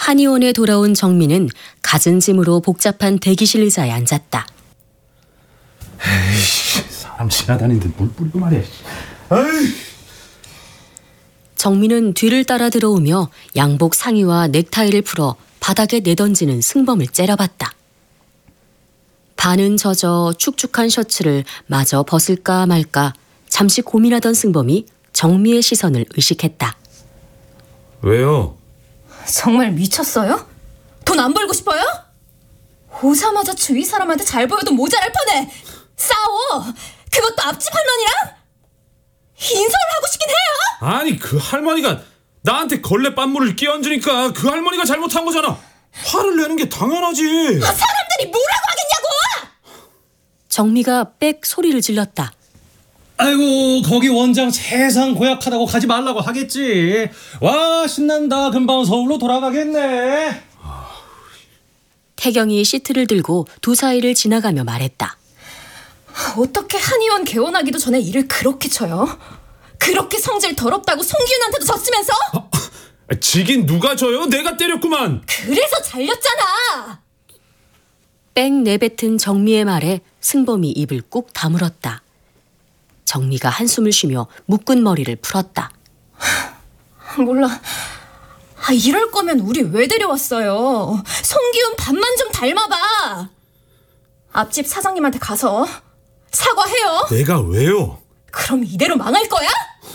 한의원에 돌아온 정민은 갖은 짐으로 복잡한 대기실 의자에 앉았다. 에이씨, 사람 지나다니는데 물 뿌리고 말이야. 에이. 정민은 뒤를 따라 들어오며 양복 상의와 넥타이를 풀어 바닥에 내던지는 승범을 째려봤다. 반은 젖어 축축한 셔츠를 마저 벗을까 말까 잠시 고민하던 승범이 정미의 시선을 의식했다. 왜요? 정말 미쳤어요? 돈 안 벌고 싶어요? 오자마자 주위 사람한테 잘 보여도 모자랄 판에 싸워! 그것도 앞집 할머니랑? 인사를 하고 싶긴 해요? 아니, 그 할머니가 나한테 걸레 빤물을 끼얹으니까 그 할머니가 잘못한 거잖아. 화를 내는 게 당연하지. 사람들이 뭐라고 하겠냐고! 정미가 빽 소리를 질렀다. 아이고, 거기 원장 세상 고약하다고 가지 말라고 하겠지. 와, 신난다. 금방 서울로 돌아가겠네. 태경이 시트를 들고 두 사이를 지나가며 말했다. 어떻게 한의원 개원하기도 전에 일을 그렇게 쳐요? 그렇게 성질 더럽다고 송기훈한테도 졌으면서? 지긴 누가 져요? 내가 때렸구만. 그래서 잘렸잖아. 뺑 내뱉은 정미의 말에 승범이 입을 꾹 다물었다. 정미가 한숨을 쉬며 묶은 머리를 풀었다. 몰라. 이럴 거면 우리 왜 데려왔어요? 송기훈 밥만 좀 닮아봐. 앞집 사장님한테 가서 사과해요. 내가 왜요? 그럼 이대로 망할 거야?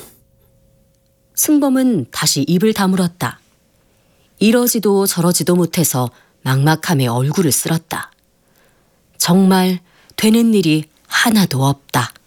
승범은 다시 입을 다물었다. 이러지도 저러지도 못해서 막막함에 얼굴을 쓸었다. 정말 되는 일이 하나도 없다.